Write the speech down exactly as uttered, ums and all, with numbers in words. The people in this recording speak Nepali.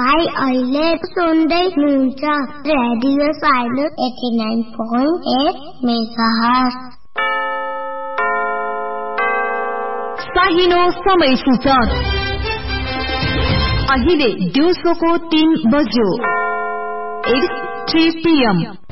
भाइ अहिले सुन्दै हुनुहुन्छ radio silence eighty nine point at megahertz. साहिनो समय सूचक अहिले दिउँसोको तीन बज्यो। Three P am